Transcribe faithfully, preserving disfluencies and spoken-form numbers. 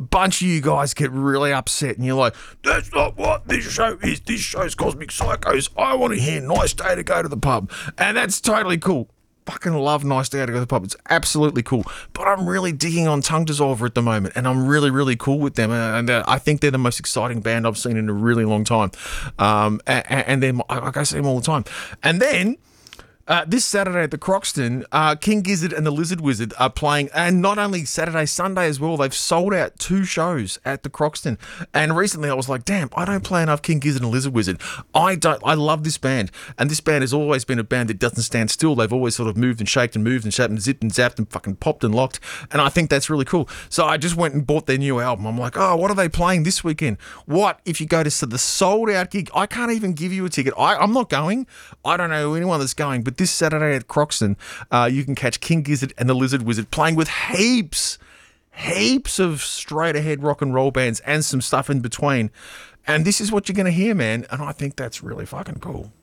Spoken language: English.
bunch of you guys get really upset and you're like, that's not what this show is. This show's Cosmic Psychos. I want to hear Nice Day to Go to the Pub. And that's totally cool. Fucking love Nice Day to Go to the Pub. It's absolutely cool. But I'm really digging on Tongue Dissolver at the moment, and I'm really, really cool with them. And uh, I think they're the most exciting band I've seen in a really long time. Um, and, and then I, I see them all the time. And then Uh, this Saturday at the Croxton, uh, King Gizzard and the Lizard Wizard are playing, and not only Saturday, Sunday as well. They've sold out two shows at the Croxton. And recently I was like, damn, I don't play enough King Gizzard and Lizard Wizard. I don't. I love this band, and this band has always been a band that doesn't stand still. They've always sort of moved and shaked and moved and shaped and zipped and zapped and fucking popped and locked. And I think that's really cool. So I just went and bought their new album. I'm like, oh, what are they playing this weekend? What if you go to the sold out gig? I can't even give you a ticket. I, I'm not going. I don't know anyone that's going, but this Saturday at Croxton, uh, you can catch King Gizzard and the Lizard Wizard playing with heaps, heaps of straight ahead rock and roll bands and some stuff in between. And this is what you're going to hear, man. And I think that's really fucking cool.